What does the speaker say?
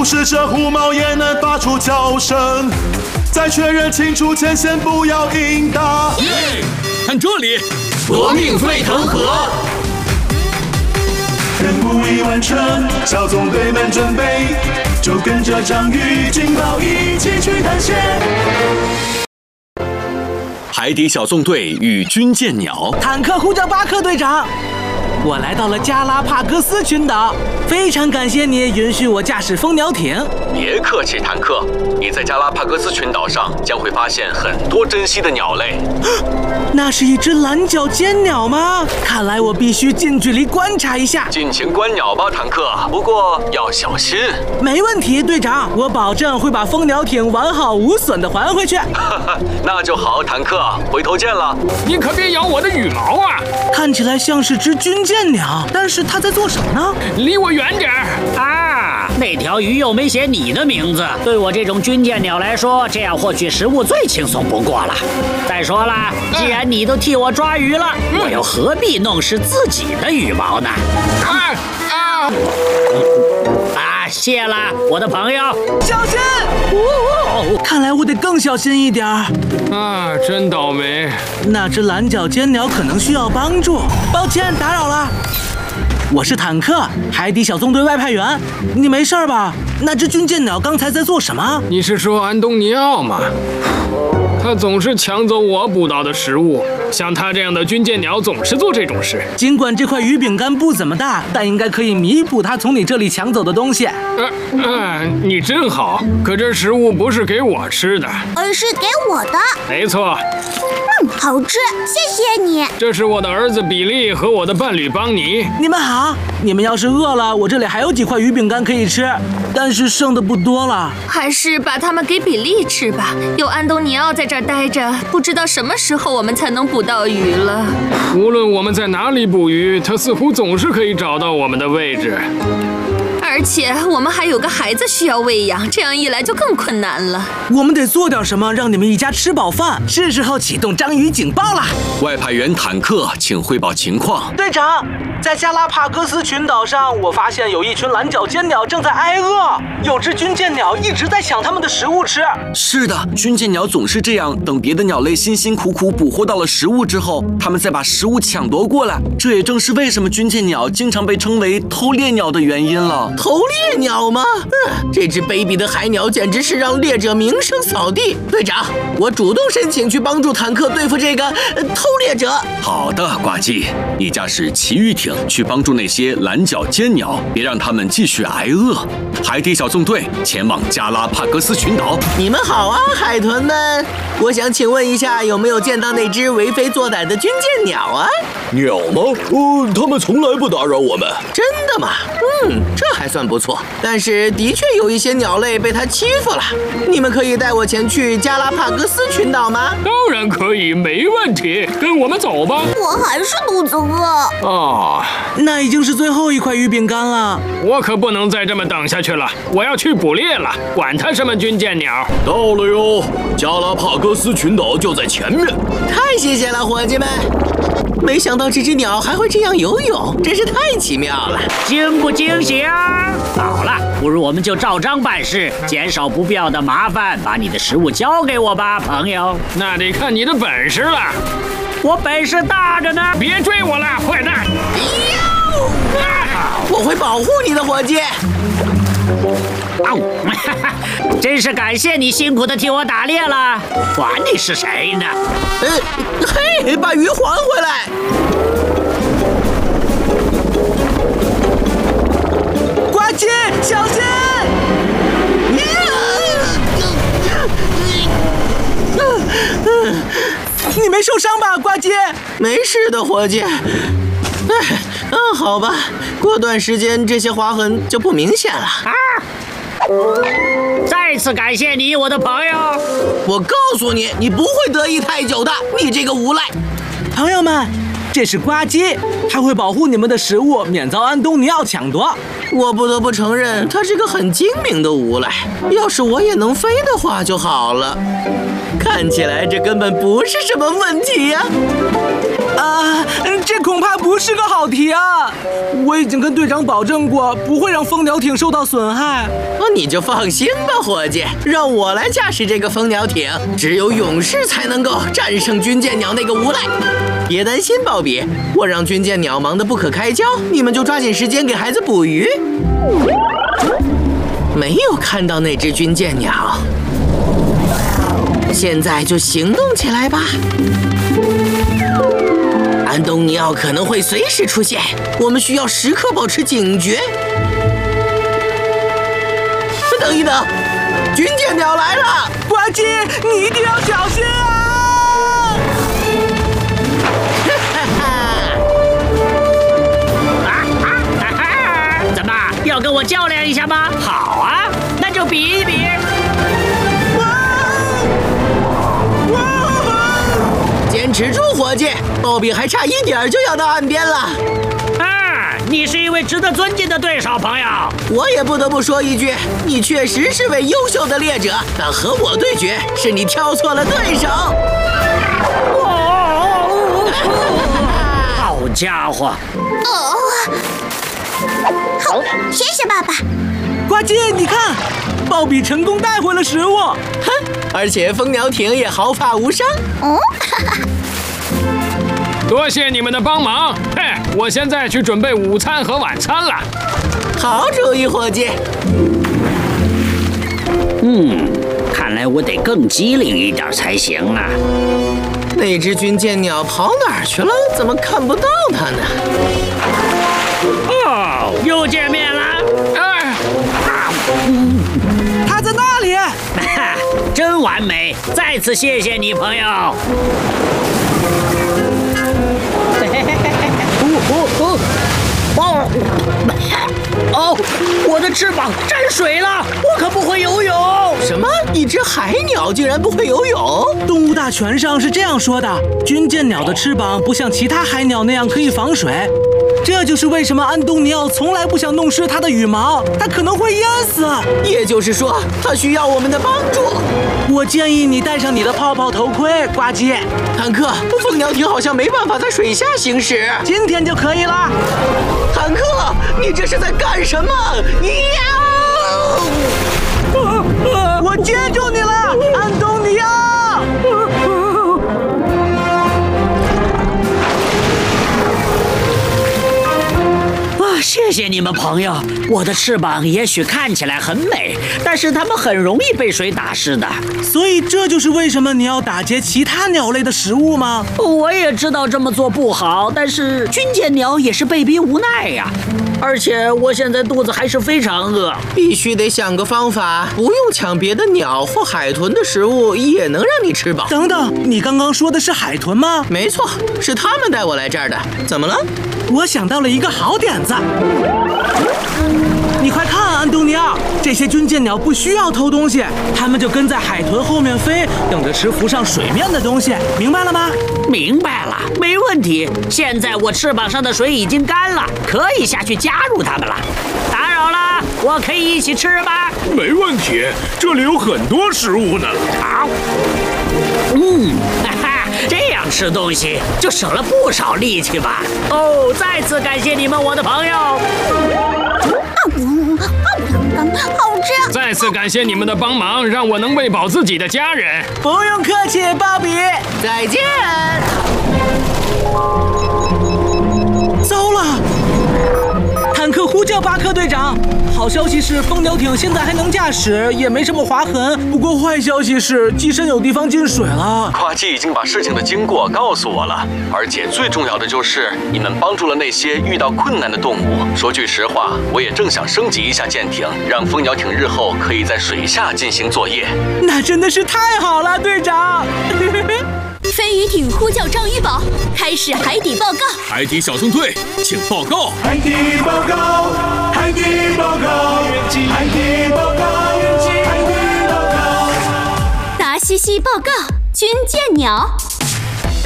使者虎毛也能发出叫声，在确认清楚前先不要应答。 看这里， 夺命沸腾河。 任务已完成，小纵队们准备，就跟着章鱼警报一起去探险。 海底小纵队与军舰鸟。 坦克呼叫巴克队长，我来到了加拉帕戈斯群岛，非常感谢你允许我驾驶蜂鸟艇。 别客气，坦克，你在加拉帕戈斯群岛上将会发现很多珍稀的鸟类。 那是一只蓝脚尖鸟吗？看来我必须近距离观察一下。 尽情观鸟吧，坦克，不过要小心。 没问题，队长，我保证会把蜂鸟艇完好无损地还回去。 那就好，坦克，回头见了。 你可别咬我的羽毛啊！ 看起来像是只军舰鸟，但是它在做什么呢？ 离我远点儿！ 啊，那条鱼又没写你的名字，对我这种军舰鸟来说，这样获取食物最轻松不过了。再说了，既然你都替我抓鱼了，我又何必弄湿自己的羽毛呢？谢了，我的朋友， 小心！看来我得更小心一点儿。 真倒霉。 那只蓝脚尖鸟可能需要帮助，抱歉打扰了。我是坦克，海底小纵队外派员，你没事吧？那只军舰鸟刚才在做什么？ 你是说安东尼奥吗？他总是抢走我捕到的食物，像他这样的军舰鸟总是做这种事。 尽管这块鱼饼干不怎么大，但应该可以弥补他从你这里抢走的东西。 你真好，可这食物不是给我吃的， 而是给我的。 没错。 好吃，谢谢你。 这是我的儿子比利和我的伴侣邦尼。 你们好，你们要是饿了，我这里还有几块鱼饼干可以吃，但是剩的不多了。 还是把它们给比利吃吧。有安东尼奥在这儿待着，不知道什么时候我们才能捕到鱼了。 无论我们在哪里捕鱼，他似乎总是可以找到我们的位置。 而且我们还有个孩子需要喂养，这样一来就更困难了。 我们得做点什么，让你们一家吃饱饭。是时候启动章鱼警报了。 外派员坦克，请汇报情况。 队长，在加拉帕戈斯群岛上，我发现有一群蓝脚尖鸟正在挨饿，有只军舰鸟一直在抢它们的食物吃。 是的，军舰鸟总是这样，等别的鸟类辛辛苦苦捕获到了食物之后，它们再把食物抢夺过来。这也正是为什么军舰鸟经常被称为偷猎鸟的原因了。 偷猎鸟吗？这只卑鄙的海鸟简直是让猎者名声扫地。队长，我主动申请去帮助坦克对付这个偷猎者。 好的，呱唧，你驾驶奇遇艇去帮助那些蓝脚尖鸟，别让它们继续挨饿。海底小纵队前往加拉帕戈斯群岛。 你们好啊，海豚们！我想请问一下，有没有见到那只为非作歹的军舰鸟啊？ 鸟吗？它们从来不打扰我们。 真的吗？这还算不错。但是的确有一些鸟类被它欺负了。你们可以带我前去加拉帕戈斯群岛吗？ 当然可以，没问题，跟我们走吧。 我还是肚子饿。 那已经是最后一块鱼饼干了。 我可不能再这么等下去了，我要去捕猎了，管它什么军舰鸟。 到了哟，加拉帕戈斯群岛就在前面。 太谢谢了，伙计们！没想到这只鸟还会这样游泳，真是太奇妙了。 惊不惊喜啊？好了，不如我们就照章办事，减少不必要的麻烦，把你的食物交给我吧，朋友。 那得看你的本事了。 我本事大着呢！ 别追我了，坏蛋！ 我会保护你的，伙计。 真是感谢你辛苦的替我打猎了，管你是谁呢？ 嘿，把鱼还回来！ 呱唧，小心！你没受伤吧，呱唧？ 没事的，伙计。好吧，过段时间这些划痕就不明显了。 再次感谢你，我的朋友。 我告诉你，你不会得意太久的，你这个无赖。 朋友们， 这是呱唧，它会保护你们的食物免遭安东尼奥抢夺。 我不得不承认，它是个很精明的无赖。要是我也能飞的话就好了。看起来这根本不是什么问题呀。 这恐怕不是个好题啊！我已经跟队长保证过，不会让蜂鸟艇受到损害。 那你就放心吧，伙计，让我来驾驶这个蜂鸟艇。只有勇士才能够战胜军舰鸟那个无赖。别担心，鲍比，我让军舰鸟忙得不可开交，你们就抓紧时间给孩子捕鱼。没有看到那只军舰鸟，现在就行动起来吧。安东尼奥可能会随时出现，我们需要时刻保持警觉。等一等，军舰鸟来了！ 呱唧，你一定要小心啊！ 怎么要跟我较量一下吗？好啊，那就比一比。 坚持住，伙计！鲍比还差一点就要到岸边了。 你是一位值得尊敬的对手，朋友。 我也不得不说一句，你确实是位优秀的猎者，但和我对决是你挑错了对手。 好家伙！ 好，谢谢爸爸。 呱唧，你看，鲍比成功带回了食物。 哼，而且蜂鸟艇也毫发无伤。 多谢你们的帮忙。嘿，我现在去准备午餐和晚餐了。 好主意，伙计。 看来我得更机灵一点才行啊。 那只军舰鸟跑哪儿去了？怎么看不到它呢？ 哦，又见面了。 它在那里。 真完美！再次谢谢你，朋友。我的翅膀沾水了，我可不会游泳。 什么？一只海鸟竟然不会游泳？ 动物大全上是这样说的：军舰鸟的翅膀不像其他海鸟那样可以防水，这就是为什么安东尼奥从来不想弄湿它的羽毛，它可能会淹死。 也就是说，它需要我们的帮助。 我建议你戴上你的泡泡头盔，呱唧。 坦克，蜂鸟艇好像没办法在水下行驶， 今天就可以了。 坦克，你这是在干什么？ 我接住你了，安东尼奥！ 谢谢你们，朋友。我的翅膀也许看起来很美，但是它们很容易被水打湿的。 所以这就是为什么你要打劫其他鸟类的食物吗？ 我也知道这么做不好，但是军舰鸟也是被逼无奈呀。而且我现在肚子还是非常饿， 必须得想个方法，不用抢别的鸟或海豚的食物，也能让你吃饱。 等等，你刚刚说的是海豚吗？ 没错，是他们带我来这儿的。怎么了？ 我想到了一个好点子。你快看，安东尼奥，这些军舰鸟不需要偷东西，它们就跟在海豚后面飞，等着吃浮上水面的东西，明白了吗？ 明白了，没问题。现在我翅膀上的水已经干了，可以下去加入它们了。打扰了，我可以一起吃吗？ 没问题，这里有很多食物呢。 好，哈哈，这样吃东西就省了不少力气吧。哦，再次感谢你们，我的朋友。 好吃！ 再次感谢你们的帮忙，让我能喂饱自己的家人。 不用客气，鲍比。 再见。 糟了！坦克呼叫巴克队长。好消息是，蜂鸟艇现在还能驾驶，也没什么划痕。不过坏消息是，机身有地方进水了。 呱唧已经把事情的经过告诉我了，而且最重要的就是你们帮助了那些遇到困难的动物。说句实话，我也正想升级一下舰艇，让蜂鸟艇日后可以在水下进行作业。 那真的是太好了，队长！ 飞鱼艇呼叫章鱼堡，开始海底报告。 海底小纵队，请报告。 海底报告，海底报告，海底报告，海底报告。 达西西报告，军舰鸟。